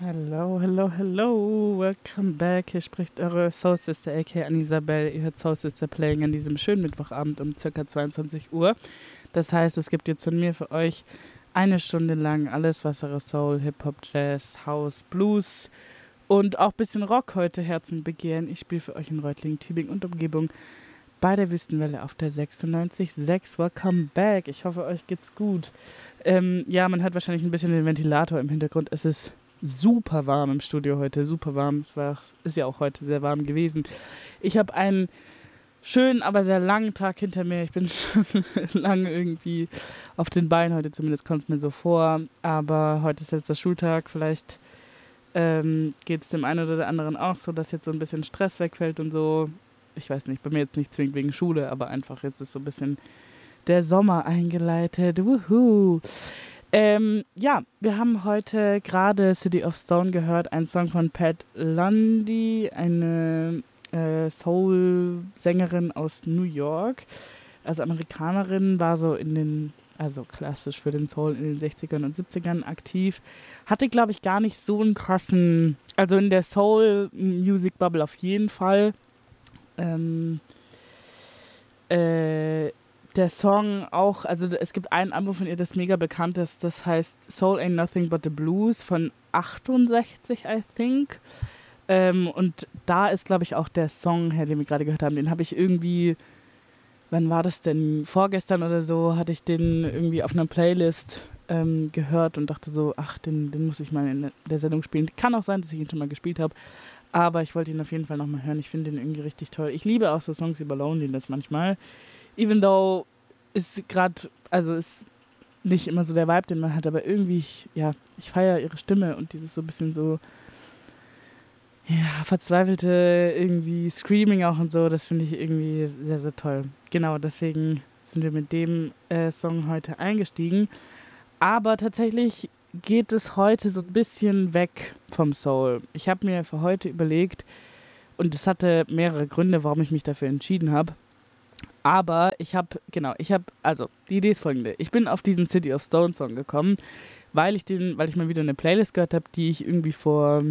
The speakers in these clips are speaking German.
Hello, hello, hello. Welcome back. Hier spricht eure Soul Sister, aka Anisabel. Ihr hört Soul Sister Playing an diesem schönen Mittwochabend um circa 22 Uhr. Das heißt, es gibt jetzt von mir für euch eine Stunde lang alles, was eure Soul, Hip-Hop, Jazz, House, Blues und auch ein bisschen Rock heute Herzen begehren. Ich spiele für euch in Reutlingen, Tübingen und Umgebung bei der Wüstenwelle auf der 96.6. Welcome back. Ich hoffe, euch geht's gut. Ja, man hört wahrscheinlich ein bisschen den Ventilator im Hintergrund. Es ist super warm im Studio heute, super warm. Ist ja auch heute sehr warm gewesen. Ich habe einen schönen, aber sehr langen Tag hinter mir. Ich bin schon lange irgendwie auf den Beinen heute, zumindest kommt es mir so vor. Aber heute ist letzter Schultag. Vielleicht geht es dem einen oder der anderen auch so, dass jetzt so ein bisschen Stress wegfällt und so. Ich weiß nicht, bei mir jetzt nicht zwingend wegen Schule, aber einfach jetzt ist so ein bisschen der Sommer eingeleitet. Wuhu! Ja, wir haben heute gerade City of Stone gehört, ein Song von Pat Lundy, eine Soul-Sängerin aus New York, also Amerikanerin, war so also klassisch für den Soul in den 60ern und 70ern aktiv. Hatte, glaube ich, gar nicht so einen krassen, also in der Soul-Music-Bubble auf jeden Fall. Der Song auch, also es gibt ein Album von ihr, das mega bekannt ist, das heißt Soul Ain't Nothing But The Blues von 68, I think. Und da ist, glaube ich, auch der Song her, den wir gerade gehört haben, den habe ich irgendwie, wann war das denn? Vorgestern oder so, hatte ich den irgendwie auf einer Playlist gehört und dachte so, ach, den muss ich mal in der Sendung spielen. Kann auch sein, dass ich ihn schon mal gespielt habe, aber ich wollte ihn auf jeden Fall nochmal hören. Ich finde den irgendwie richtig toll. Ich liebe auch so Songs über Loneliness manchmal. Even though ist gerade, also ist nicht immer so der Vibe, den man hat, aber irgendwie, ich feiere ihre Stimme und dieses so ein bisschen so, ja, verzweifelte irgendwie Screaming auch und so, das finde ich irgendwie sehr, sehr toll. Genau, deswegen sind wir mit dem Song heute eingestiegen. Aber tatsächlich geht es heute so ein bisschen weg vom Soul. Ich habe mir für heute überlegt, und es hatte mehrere Gründe, warum ich mich dafür entschieden habe. Aber also die Idee ist folgende. Ich bin auf diesen City of Stone Song gekommen, weil ich mal wieder eine Playlist gehört habe, die ich irgendwie vor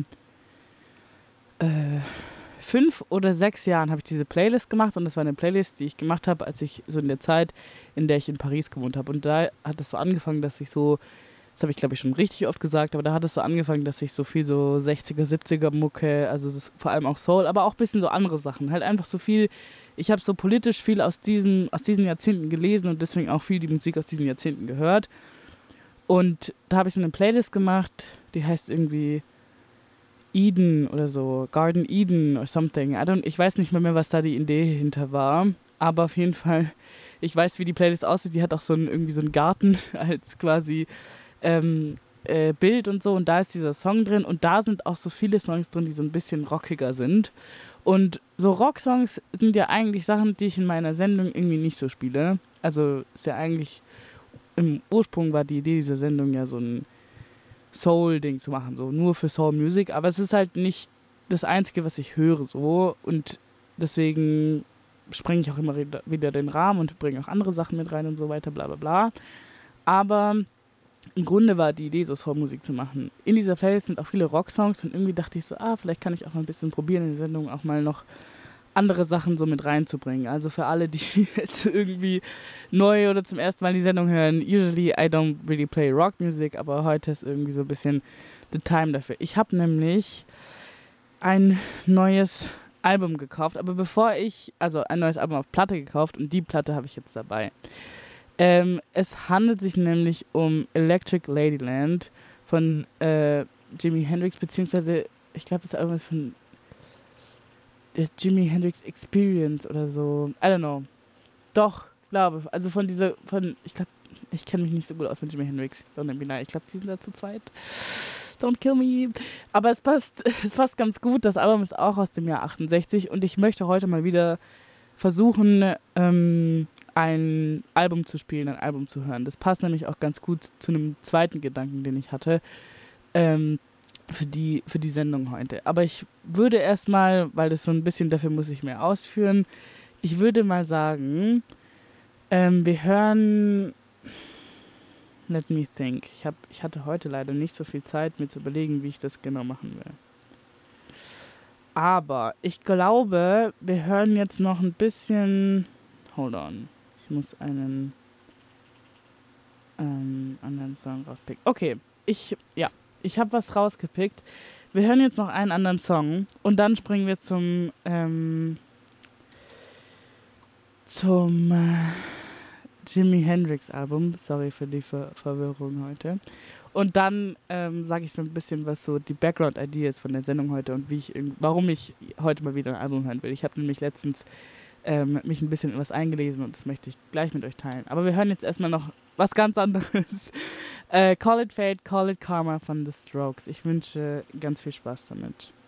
5 oder 6 Jahren habe ich diese Playlist gemacht, und das war eine Playlist, die ich gemacht habe, als ich so in der Zeit, in der ich in Paris gewohnt habe. Und da hat es so angefangen, dass ich so, das habe ich glaube ich schon richtig oft gesagt, aber da hat es so angefangen, dass ich so viel so 60er, 70er Mucke, also vor allem auch Soul, aber auch ein bisschen so andere Sachen, halt einfach so viel. Ich habe so politisch viel aus diesen Jahrzehnten gelesen und deswegen auch viel die Musik aus diesen Jahrzehnten gehört. Und da habe ich so eine Playlist gemacht, die heißt irgendwie Eden oder so, Garden Eden or something. Ich weiß nicht mehr, was da die Idee hinter war, aber auf jeden Fall, ich weiß, wie die Playlist aussieht. Die hat auch irgendwie so einen Garten als quasi Bild und so, und da ist dieser Song drin, und da sind auch so viele Songs drin, die so ein bisschen rockiger sind. Und so Rocksongs sind ja eigentlich Sachen, die ich in meiner Sendung irgendwie nicht so spiele. Also ist ja eigentlich, im Ursprung war die Idee dieser Sendung ja so ein Soul-Ding zu machen, so nur für Soul-Music, aber es ist halt nicht das Einzige, was ich höre, so, und deswegen sprenge ich auch immer wieder den Rahmen und bringe auch andere Sachen mit rein und so weiter, bla bla bla. Aber im Grunde war die Idee, so Soul-Musik zu machen. In dieser Playlist sind auch viele Rocksongs, und irgendwie dachte ich so, vielleicht kann ich auch mal ein bisschen probieren, in der Sendung auch mal noch andere Sachen so mit reinzubringen. Also für alle, die jetzt irgendwie neu oder zum ersten Mal die Sendung hören, usually I don't really play Rock Music, aber heute ist irgendwie so ein bisschen the time dafür. Ich habe nämlich ein neues Album gekauft, aber also ein neues Album auf Platte gekauft, und die Platte habe ich jetzt dabei. Es handelt sich nämlich um Electric Ladyland von Jimi Hendrix, beziehungsweise ich glaube, das Album ist von der Jimi Hendrix Experience oder so. I don't know. Doch, glaube. Also ich glaube, ich kenne mich nicht so gut aus mit Jimi Hendrix. Ich glaube, die sind da zu zweit. Don't kill me. Aber es passt ganz gut. Das Album ist auch aus dem Jahr 68, und ich möchte heute mal wieder versuchen, ein Album zu spielen, ein Album zu hören. Das passt nämlich auch ganz gut zu einem zweiten Gedanken, den ich hatte, für die Sendung heute. Aber ich würde erstmal, weil das so ein bisschen, dafür muss ich mehr ausführen, ich würde mal sagen, wir hören Let me think. Ich hatte heute leider nicht so viel Zeit, mir zu überlegen, wie ich das genau machen will. Aber ich glaube, wir hören jetzt noch ein bisschen... Hold on. Ich muss einen anderen Song rauspicken. Okay, ich habe was rausgepickt. Wir hören jetzt noch einen anderen Song und dann springen wir zum Jimi Hendrix Album. Sorry für die Verwirrung heute. Und dann sage ich so ein bisschen, was so die Background-Idee ist von der Sendung heute und warum ich heute mal wieder ein Album hören will. Ich habe nämlich letztens mich ein bisschen in was eingelesen und das möchte ich gleich mit euch teilen. Aber wir hören jetzt erstmal noch was ganz anderes. Call It Fate, Call It Karma von The Strokes. Ich wünsche ganz viel Spaß damit.